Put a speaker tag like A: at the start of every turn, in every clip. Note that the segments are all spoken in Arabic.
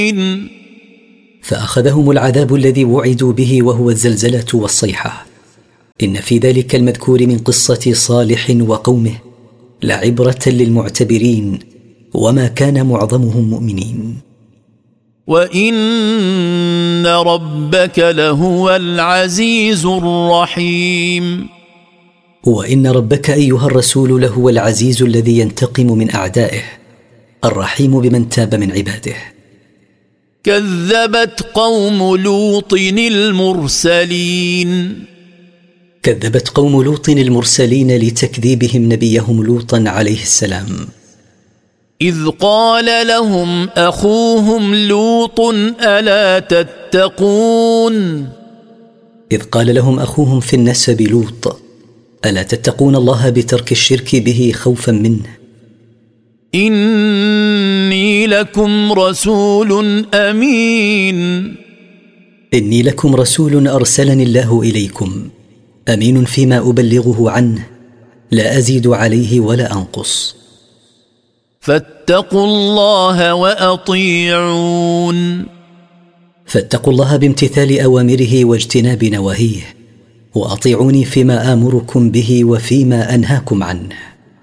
A: فأخذهم العذاب الذي وعدوا به وهو الزلزلة والصيحة. إن في ذلك المذكور من قصة صالح وقومه لعبرة للمعتبرين، وما كان معظمهم مؤمنين.
B: وإن ربك لهو العزيز الرحيم.
A: وإن ربك أيها الرسول لهو العزيز الذي ينتقم من أعدائه، الرحيم بمن تاب من عباده.
B: كذبت قوم لوط المرسلين.
A: كذبت قوم لوط المرسلين لتكذيبهم نبيهم لوطا عليه السلام.
B: إذ قال لهم أخوهم لوط ألا تتقون.
A: إذ قال لهم أخوهم في النسب لوط ألا تتقون الله بترك الشرك به خوفا منه.
B: إني لكم رسول أمين.
A: إني لكم رسول أرسلني الله إليكم، أمين فيما أبلغه عنه، لا أزيد عليه ولا أنقص.
B: فاتقوا الله وأطيعون.
A: فاتقوا الله بامتثال أوامره واجتناب نواهيه، وأطيعوني فيما آمركم به وفيما أنهاكم عنه.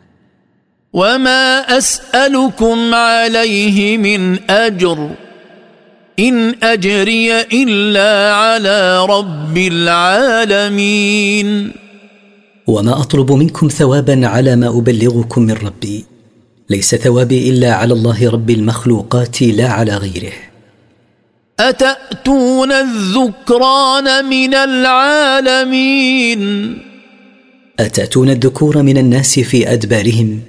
B: وما أسألكم عليه من أجر، إن أجري إلا على رب العالمين.
A: وما أطلب منكم ثوابا على ما أبلغكم من ربي، ليس ثوابي إلا على الله رب المخلوقات لا على غيره.
B: أتأتون الذكران من العالمين.
A: أتأتون الذكور من الناس في أدبارهم.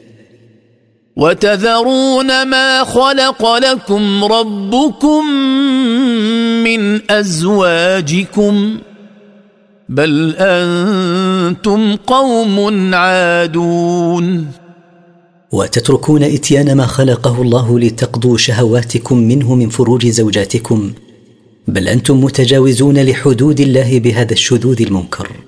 B: وتذرون ما خلق لكم ربكم من أزواجكم، بل أنتم قوم عادون.
A: وتتركون إتيان ما خلقه الله لتقضوا شهواتكم منه من فروج زوجاتكم، بل أنتم متجاوزون لحدود الله بهذا الشذوذ المنكر.